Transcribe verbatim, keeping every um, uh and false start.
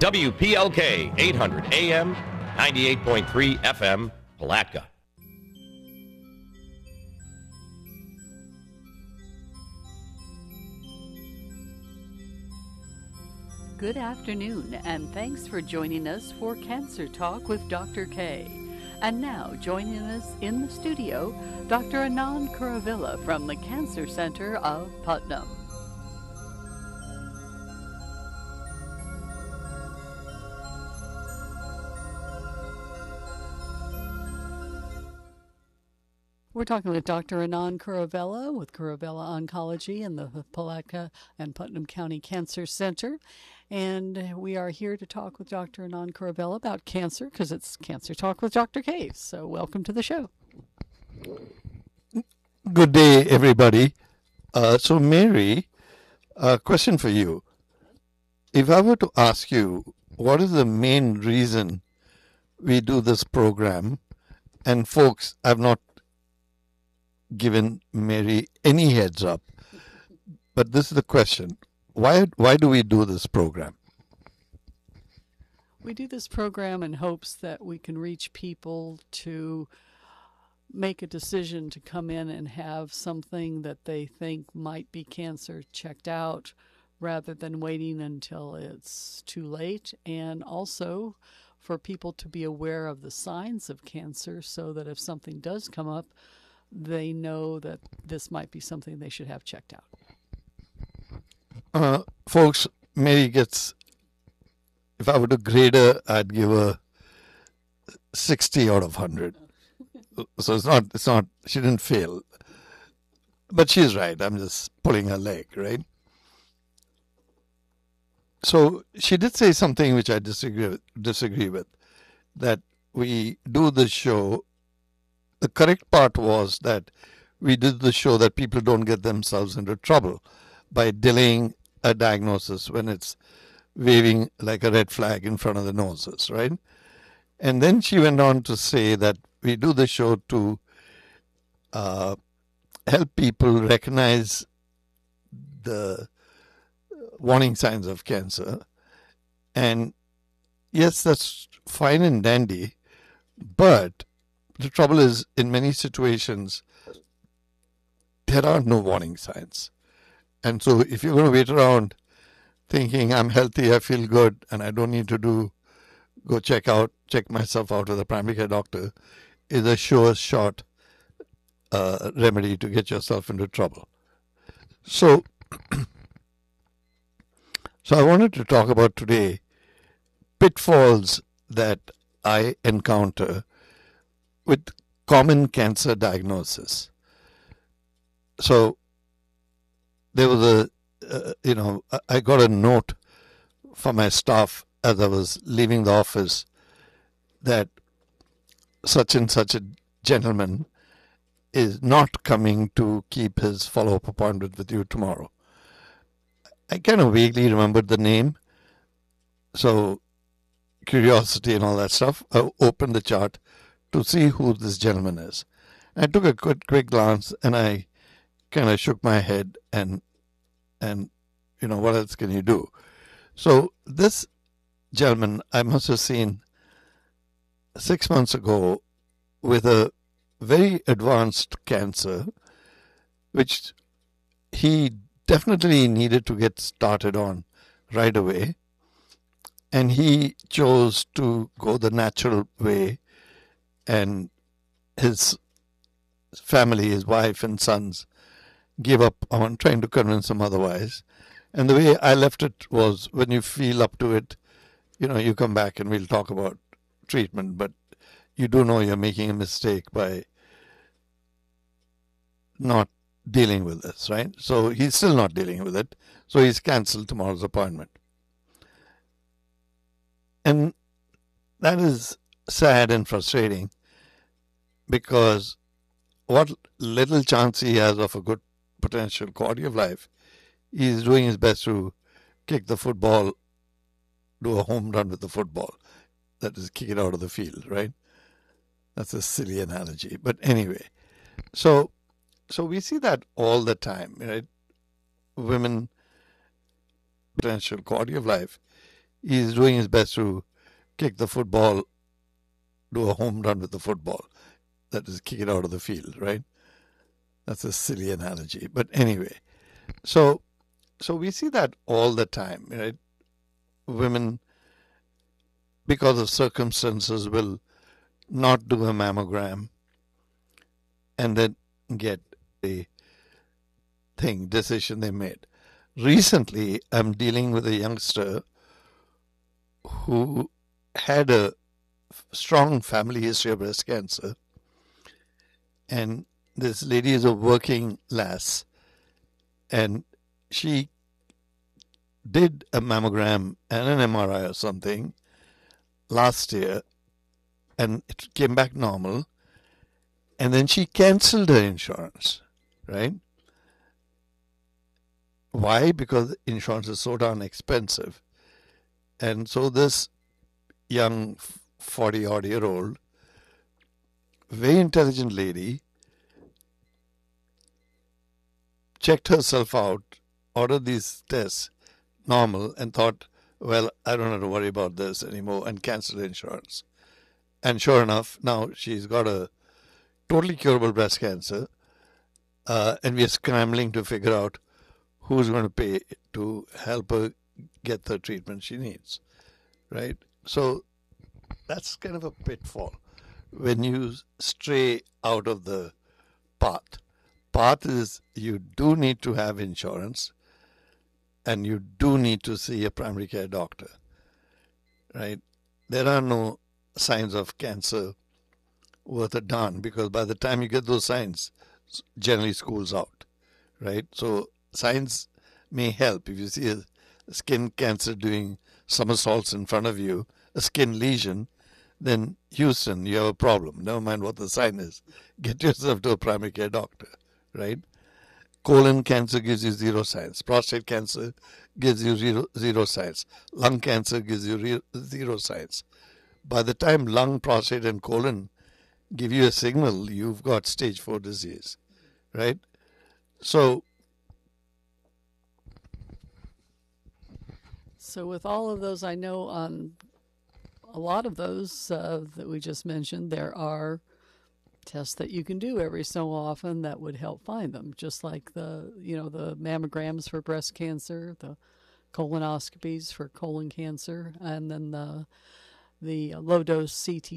W P L K eight hundred A M, ninety-eight point three F M, Palatka. Good afternoon, and thanks for joining us for Cancer Talk with Doctor K. And now, joining us in the studio, Doctor Anand Kuravilla from the Cancer Center of Putnam. We're talking with Doctor Anand Kuravilla with Kuravilla Oncology and the Palatka and Putnam County Cancer Center. And we are here to talk with Doctor Anand Kuravilla about cancer because it's Cancer Talk with Doctor K. So welcome to the show. Good day, everybody. Uh, so, Mary, a question for you. If I were to ask you, what is the main reason we do this program? And folks, I've not given Mary any heads up, but this is the question. Why, why do we do this program? We do this program in hopes that we can reach people to make a decision to come in and have something that they think might be cancer checked out rather than waiting until it's too late, and also for people to be aware of the signs of cancer so that if something does come up, they know that this might be something they should have checked out. Uh, folks, Mary gets, if I were to grade her, I'd give her sixty out of one hundred. So it's not, it's not, she didn't fail. But she's right. I'm just pulling her leg, right? So she did say something which I disagree with, disagree with, that we do the show. The correct part was that we did the show that people don't get themselves into trouble by delaying a diagnosis when it's waving like a red flag in front of the noses, right? And then she went on to say that we do the show to uh, help people recognize the warning signs of cancer. And yes, that's fine and dandy, but the trouble is, in many situations, there are no warning signs. And so if you're going to wait around thinking, I'm healthy, I feel good, and I don't need to do, go check out, check myself out with a primary care doctor, is a sure shot uh, remedy to get yourself into trouble. So, so I wanted to talk about today pitfalls that I encounter with common cancer diagnosis. So there was a, uh, you know, I got a note from my staff as I was leaving the office that such and such a gentleman is not coming to keep his follow-up appointment with you tomorrow. I kind of vaguely remembered the name. So curiosity and all that stuff, I opened the chart to see who this gentleman is. I took a quick, quick glance and I kind of shook my head and, and, you know, what else can you do? So this gentleman I must have seen six months ago with a very advanced cancer, which he definitely needed to get started on right away. And he chose to go the natural way, and his family, his wife and sons, gave up on trying to convince him otherwise. And the way I left it was, when you feel up to it, you know, you come back and we'll talk about treatment, but you do know you're making a mistake by not dealing with this, right? So he's still not dealing with it. So he's canceled tomorrow's appointment. And that is sad and frustrating, because what little chance he has of a good potential quality of life, he's doing his best to kick the football, do a home run with the football. That is, kick it out of the field, right? That's a silly analogy. But anyway, so so we see that all the time, right? Women, potential quality of life, he's doing his best to kick the football, do a home run with the football. That is, kick it out of the field, right? That's a silly analogy. But anyway, so so we see that all the time, right? Women, because of circumstances, will not do a mammogram and then get a thing, decision they made. Recently, I'm dealing with a youngster who had a strong family history of breast cancer, and this lady is a working lass, and she did a mammogram and an M R I or something last year, and it came back normal, and then she cancelled her insurance, right? Why? Because insurance is so darn expensive. And so this young forty-odd-year-old, very intelligent lady, checked herself out, ordered these tests normal, and thought, well, I don't have to worry about this anymore, and canceled insurance. And sure enough, now she's got a totally curable breast cancer, uh, and we are scrambling to figure out who's going to pay to help her get the treatment she needs, right? So that's kind of a pitfall when you stray out of the path. Path is you do need to have insurance, and you do need to see a primary care doctor, right? There are no signs of cancer worth a darn, because by the time you get those signs, generally school's out, right? So signs may help. If you see a skin cancer doing somersaults in front of you, a skin lesion, then Houston, you have a problem. Never mind what the sign is. Get yourself to a primary care doctor, right? Colon cancer gives you zero signs. Prostate cancer gives you zero, zero signs. Lung cancer gives you re- zero signs. By the time lung, prostate, and colon give you a signal, you've got stage four disease, right? So, So with all of those, I know on a lot of those uh, that we just mentioned, there are tests that you can do every so often that would help find them, just like the, you know, the mammograms for breast cancer, the colonoscopies for colon cancer, and then the the low dose C T